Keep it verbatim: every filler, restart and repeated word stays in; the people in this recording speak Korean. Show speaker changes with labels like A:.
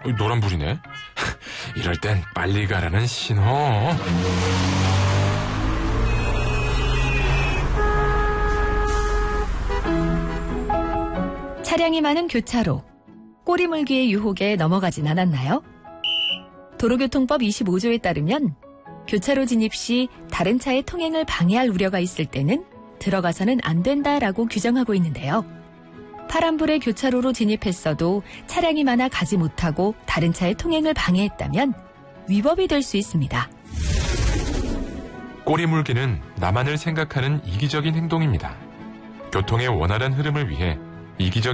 A: 노란불이네. 이럴 땐 빨리 가라는 신호.
B: 차량이 많은 교차로. 꼬리물기의 유혹에 넘어가진 않았나요? 도로교통법 이십오 조에 따르면 교차로 진입 시 다른 차의 통행을 방해할 우려가 있을 때는 들어가서는 안 된다라고 규정하고 있는데요. 파란불에 교차로로 진입했어도 차량이 많아 가지 못하고 다른 차의 통행을 방해했다면 위법이 될 수 있습니다.
A: 꼬리물기는 나만을 생각하는 이기적인 행동입니다. 교통의 원활한 흐름을 위해 이기적인